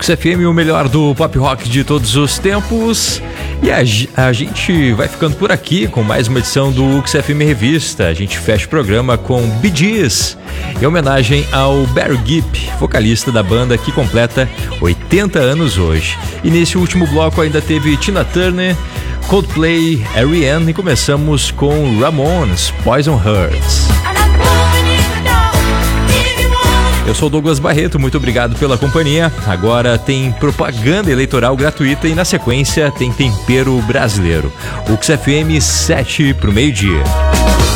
UX FM, o melhor do pop rock de todos os tempos. E a gente vai ficando por aqui com mais uma edição do UX FM Revista. A gente fecha o programa com Bee Gees, em homenagem ao Barry Gibb, vocalista da banda que completa 80 anos hoje. E nesse último bloco ainda teve Tina Turner, Coldplay, R.E.M. e começamos com Ramones, Poison Hearts. Eu sou Douglas Barreto, muito obrigado pela companhia. Agora tem propaganda eleitoral gratuita e na sequência tem tempero brasileiro. UX FM 7 pro meio-dia.